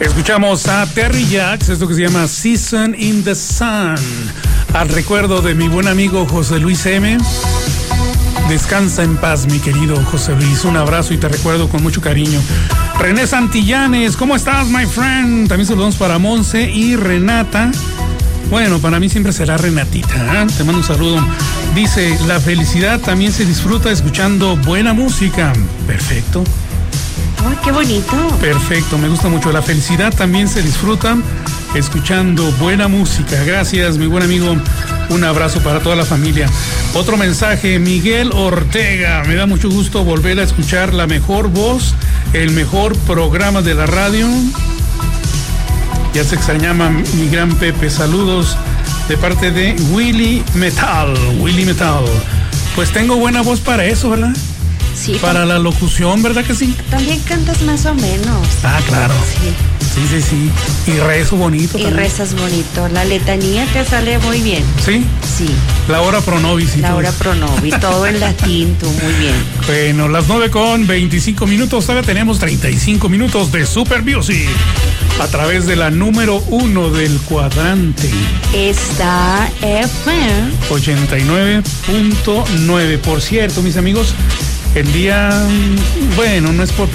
Escuchamos a Terry Jacks, esto que se llama Season in the Sun, al recuerdo de mi buen amigo José Luis M. Descansa en paz, mi querido José Luis. Un abrazo y te recuerdo con mucho cariño. René Santillanes, ¿cómo estás, my friend? También saludamos para Monse y Renata. Bueno, para mí siempre será Renatita, ¿eh? Te mando un saludo. Dice, la felicidad también se disfruta escuchando buena música. Perfecto. ¡Ay, qué bonito! Perfecto, me gusta mucho. La felicidad también se disfruta escuchando buena música. Gracias, mi buen amigo. Un abrazo para toda la familia. Otro mensaje, Miguel Ortega. Me da mucho gusto volver a escuchar la mejor voz, el mejor programa de la radio. Ya se extrañaba mi gran Pepe. Saludos de parte de Willy Metal. Willy Metal. Pues tengo buena voz para eso, ¿verdad? Sí. Para la locución, ¿verdad que sí? También cantas más o menos. Ah, claro. Sí. Y rezo bonito. Y también. rezas bonito. La letanía te sale muy bien. ¿Sí? Sí. La hora pro nobis. La hora pro nobis, todo en latín, tú, muy bien. Bueno, las 9:25 minutos, todavía tenemos 35 minutos de Super Music a través de la número 1 del cuadrante. Está FM 89.9. Por cierto, mis amigos, el día, bueno, no es por